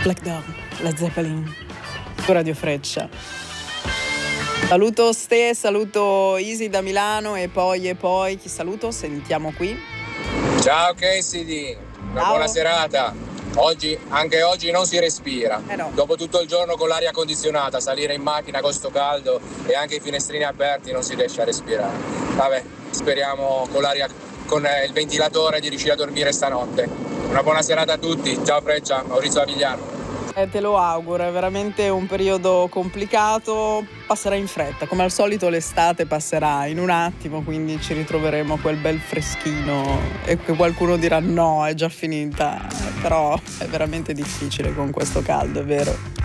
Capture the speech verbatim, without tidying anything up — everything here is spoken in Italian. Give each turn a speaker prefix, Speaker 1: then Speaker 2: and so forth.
Speaker 1: Black Dog, Led Zeppelin, su Radio Freccia. Saluto Ste, saluto Isi da Milano e poi e poi chi saluto? Sentiamo qui.
Speaker 2: Ciao Cassidy, una
Speaker 1: Ciao.
Speaker 2: buona serata. Oggi, anche oggi non si respira.
Speaker 1: Eh no.
Speaker 2: Dopo tutto il giorno con l'aria condizionata, salire in macchina con sto caldo e anche i finestrini aperti non si riesce a respirare. Vabbè, speriamo con l'aria, con il ventilatore di riuscire a dormire stanotte. Una buona serata a tutti. Ciao Freccia, Maurizio Avigliano.
Speaker 1: Eh, te lo auguro, è veramente un periodo complicato, passerà in fretta, come al solito l'estate passerà in un attimo, quindi ci ritroveremo quel bel freschino e che qualcuno dirà no, è già finita, però è veramente difficile con questo caldo, è vero.